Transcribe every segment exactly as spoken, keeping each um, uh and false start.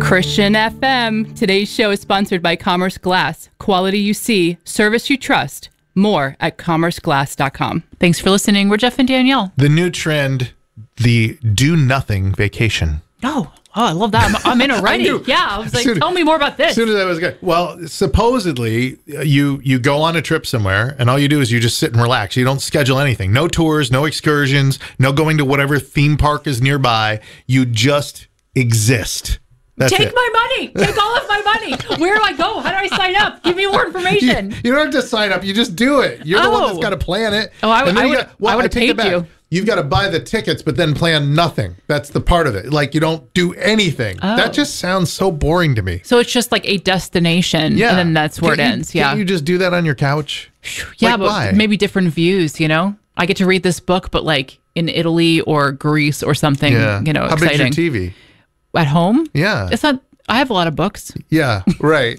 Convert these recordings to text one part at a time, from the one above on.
Christian F M. Today's show is sponsored by Commerce Glass. Quality you see, service you trust. More at commerce glass dot com. Thanks for listening. We're Jeff and Danielle. The new trend, the do nothing vacation. Oh, oh, I love that. I'm, I'm in already. I yeah, I was like, soon, tell me more about this. As soon as I was good. Well, supposedly you you go on a trip somewhere and all you do is you just sit and relax. You don't schedule anything. No tours, no excursions, no going to whatever theme park is nearby. You just exist. That's Take it. my money. Take all of my money. Where do I go? How do I sign up? Give me more information. You, you don't have to sign up. You just do it. You're oh. the one that's got to plan it. Oh, I, I would, got, well, I would have paid you. You've got to buy the tickets, but then plan nothing. That's the part of it. Like, you don't do anything. Oh. That just sounds so boring to me. So it's just like a destination, yeah. and then that's where can't it ends. You, yeah. Can't you just do that on your couch? Yeah, like, but why? maybe different views, you know? I get to read this book, but like in Italy or Greece or something, yeah. you know, How exciting. big's your T V? At home? Yeah. It's not, I have a lot of books. Yeah, right.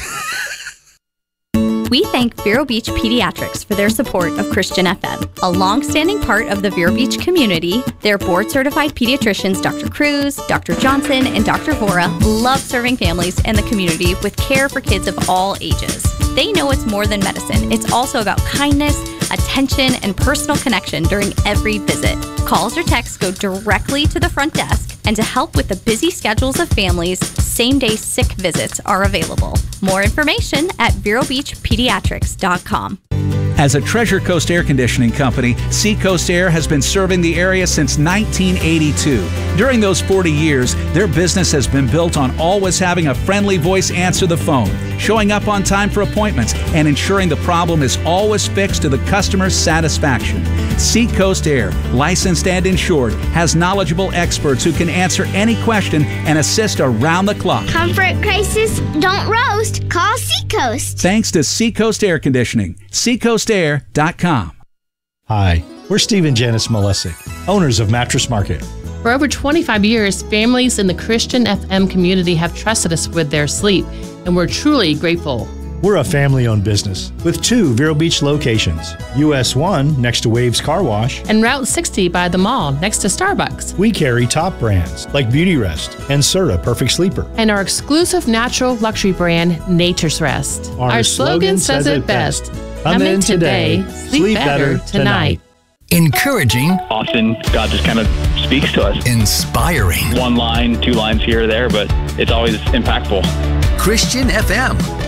We thank Vero Beach Pediatrics for their support of Christian F M. A long-standing part of the Vero Beach community, their board-certified pediatricians Doctor Cruz, Doctor Johnson, and Doctor Vora love serving families and the community with care for kids of all ages. They know it's more than medicine. It's also about kindness, attention, and personal connection during every visit. Calls or texts go directly to the front desk, and to help with the busy schedules of families, same-day sick visits are available. More information at vero beach pediatrics dot com. As a Treasure Coast air conditioning company, Seacoast Air has been serving the area since nineteen eighty-two. During those forty years, their business has been built on always having a friendly voice answer the phone, showing up on time for appointments, and ensuring the problem is always fixed to the customer's satisfaction. Seacoast Air, licensed and insured, has knowledgeable experts who can answer any question and assist around the clock. Comfort crisis, don't roast, call Seacoast. Thanks to Seacoast Air Conditioning. seacoast air dot com. Hi, we're Steve and Janice Malesic, owners of Mattress Market. For over twenty-five years, families in the Christian F M community have trusted us with their sleep, and we're truly grateful. We're a family-owned business with two Vero Beach locations, U S one next to Waves Car Wash, and Route sixty by the mall next to Starbucks. We carry top brands like Beauty Rest and Serta Perfect Sleeper. And our exclusive natural luxury brand, Nature's Rest. Our, our slogan, slogan says it best. Come in today, sleep better tonight. Encouraging. Often God just kind of speaks to us. Inspiring. One line, two lines here or there, but it's always impactful. Christian F M.